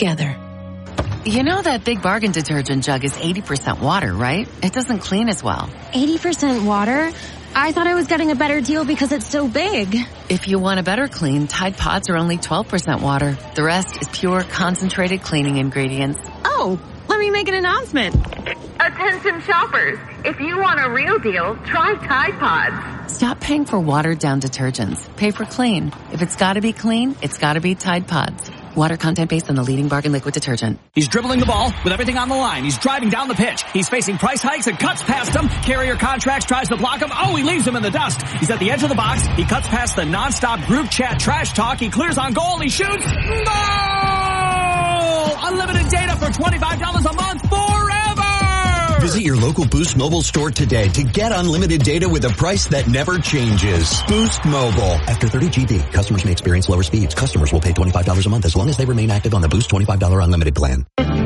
together. You know that Big Bargain detergent jug is 80% water, right? It doesn't clean as well. 80% water? I thought I was getting a better deal because it's so big. If you want a better clean, Tide Pods are only 12% water. The rest is pure, concentrated cleaning ingredients. Oh, let me make an announcement. Attention shoppers, if you want a real deal, try Tide Pods. Stop paying for watered-down detergents. Pay for clean. If it's gotta be clean, it's gotta be Tide Pods. Water content based on the leading bargain liquid detergent. He's dribbling the ball with everything on the line. He's driving down the pitch. He's facing price hikes and cuts past him. Carrier Contracts tries to block him. Oh, he leaves him in the dust. He's at the edge of the box. He cuts past the nonstop group chat trash talk. He clears on goal. He shoots. Goal! Unlimited data for $25 a month forever! Visit your local Boost Mobile store today to get unlimited data with a price that never changes. Boost Mobile. After 30 GB, customers may experience lower speeds. Customers will pay $25 a month as long as they remain active on the Boost $25 unlimited plan.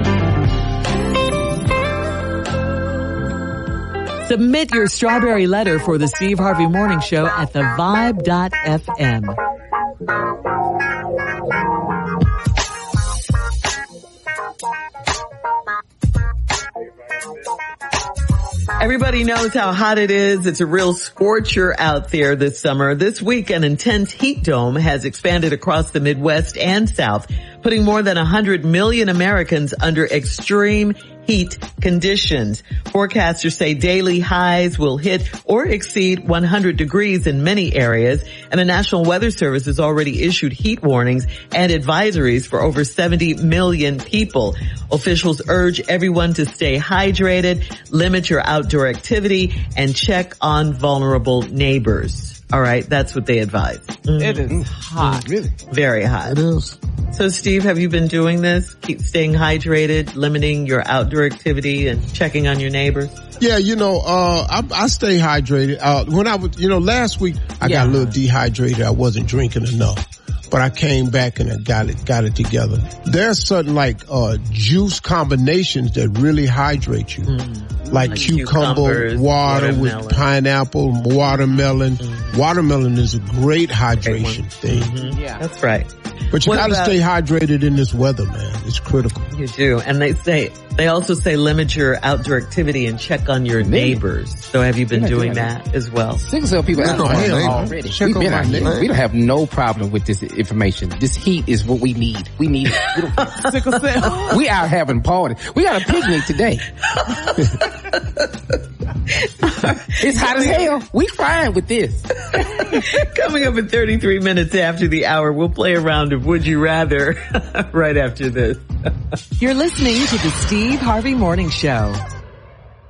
Submit your strawberry letter for the Steve Harvey Morning Show at thevibe.fm. Everybody knows how hot it is. It's a real scorcher out there this summer. This week, an intense heat dome has expanded across the Midwest and South, putting more than 100 million Americans under extreme heat conditions. Forecasters say daily highs will hit or exceed 100 degrees in many areas, and the National Weather Service has already issued heat warnings and advisories for over 70 million people. Officials urge everyone to stay hydrated, limit your outdoor activity, and check on vulnerable neighbors. All right, that's what they advise. It is hot. Really? Very hot. It is. So, Steve, have you been doing this? Keep staying hydrated, limiting your outdoor activity, and checking on your neighbors? Yeah, I stay hydrated. When I was, last week I got a little dehydrated. I wasn't drinking enough, but I came back and I got it together. There's certain juice combinations that really hydrate you. Like cucumber water with pineapple, watermelon. Watermelon is a great hydration thing. Yeah, that's right. But you gotta stay hydrated in this weather, man. It's critical. You do. And they also say limit your outdoor activity and check on your neighbors. So have you been doing that as well? Sickle cell people already. We don't have no problem with this information. This heat is what we need. We need it. Sickle cell. We out having party. We got a picnic today. It's hot as hell. We fine with this. Coming up in 33 minutes after the hour, we'll play a round of Would You Rather right after this. You're listening to the Steve Harvey Morning Show.